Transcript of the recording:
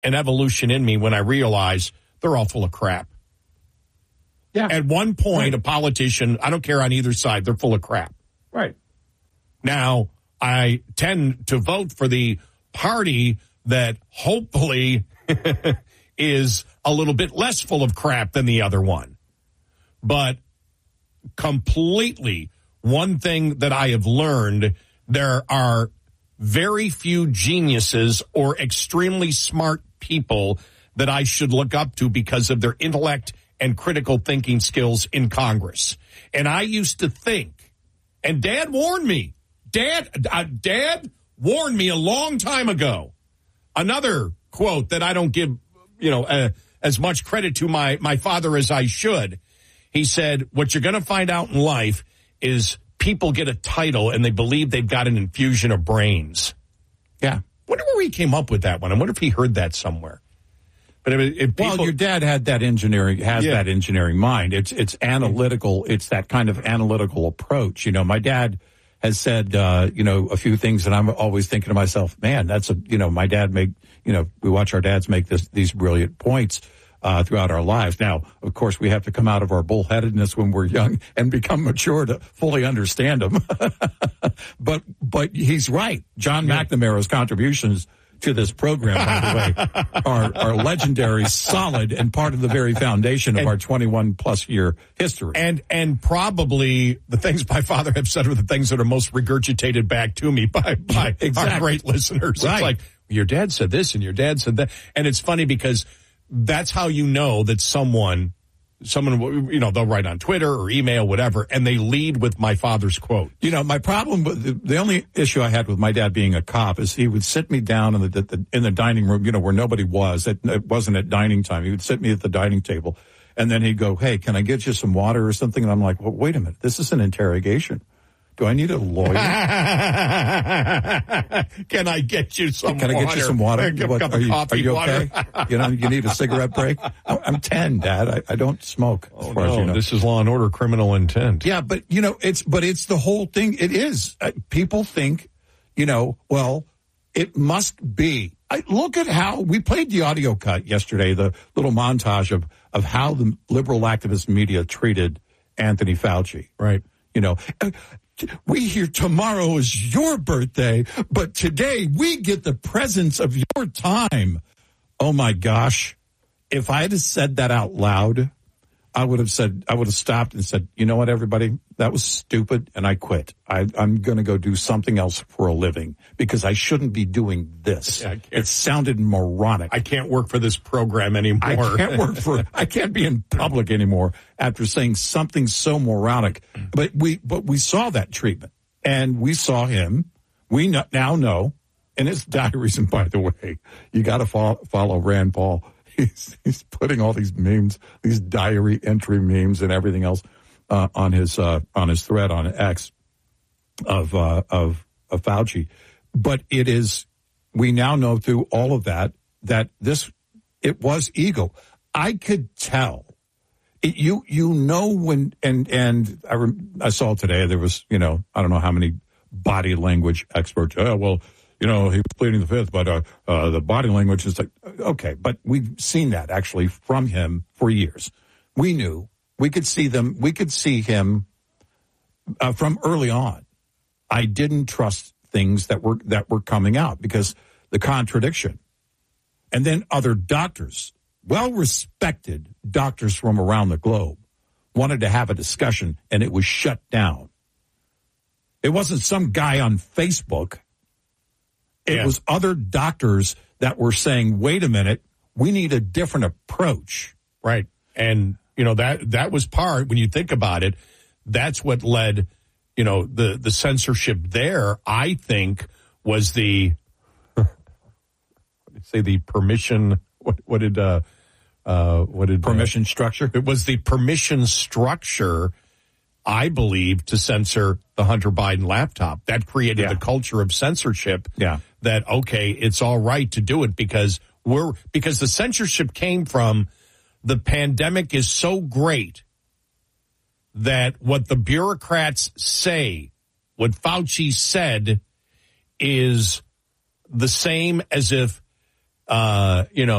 an evolution in me when I realized they're all full of crap. Yeah. At one point, a politician, I don't care on either side, they're full of crap. Right. Now, I tend to vote for the party that hopefully is a little bit less full of crap than the other one. But completely, one thing that I have learned, there are very few geniuses or extremely smart people that I should look up to because of their intellect and critical thinking skills in Congress. And I used to think, and Dad warned me, Dad warned me a long time ago. Another quote that I don't give, as much credit to my father as I should. He said, what you're going to find out in life is people get a title and they believe they've got an infusion of brains. Yeah. I wonder where he came up with that one. I wonder if he heard that somewhere. But if people, well, your dad had that that engineering mind. It's analytical. It's that kind of analytical approach. My dad has said, a few things that I'm always thinking to myself, man, my dad we watch our dads make these brilliant points throughout our lives. Now, of course, we have to come out of our bullheadedness when we're young and become mature to fully understand them. But he's right. John McNamara's contributions to this program, by the way, are legendary, solid, and part of the very foundation of our 21-plus year history. And probably the things my father have said are the things that are most regurgitated back to me by our great listeners. Right. It's like, your dad said this and your dad said that. And it's funny because that's how you know that someone, they'll write on Twitter or email, whatever, and they lead with my father's quote. My problem, the only issue I had with my dad being a cop is he would sit me down in the dining room, where nobody was. It wasn't at dining time. He would sit me at the dining table, and then he'd go, hey, can I get you some water or something? And I'm like, well, wait a minute. This is an interrogation. Do I need a lawyer? Can I get you some water? Can I get you some water? Are you okay? You need a cigarette break? I'm 10, Dad. I don't smoke. Oh, no, this is Law and Order criminal intent. Yeah, but, it's the whole thing. It is. People think, well, it must be. Look at how we played the audio cut yesterday, the little montage of how the liberal activist media treated Anthony Fauci. Right. We hear tomorrow is your birthday, but today we get the presence of your time. Oh my gosh. If I had said that out loud, I would have stopped and said, you know what, everybody, that was stupid and I quit. I'm going to go do something else for a living because I shouldn't be doing this. Yeah, it sounded moronic. I can't work for this program anymore. I can't be in public anymore after saying something so moronic. But we saw that treatment and we saw him. We now know, and his diaries, and by the way, you got to follow Rand Paul. He's putting all these memes, these diary entry memes and everything else on his thread on X of Fauci. But we now know through all of that it was ego. I could tell. When I saw today there was I don't know how many body language experts. He was pleading the fifth, but the body language is like, okay. But we've seen that actually from him for years. We knew. We could see them. We could see him from early on. I didn't trust things that were coming out because the contradiction. And then other doctors, well-respected doctors from around the globe, wanted to have a discussion, and it was shut down. It wasn't some guy on Facebook. It was other doctors that were saying, wait a minute, we need a different approach. Right. And, that was part, when you think about it, that's what led, the censorship there, I think, was the permission, what did permission structure? It was the permission structure, I believe, to censor the Hunter Biden laptop. That created the culture of censorship. Yeah. That, okay, it's all right to do it because the censorship came from the pandemic is so great that what the bureaucrats say, what Fauci said, is the same as if you know,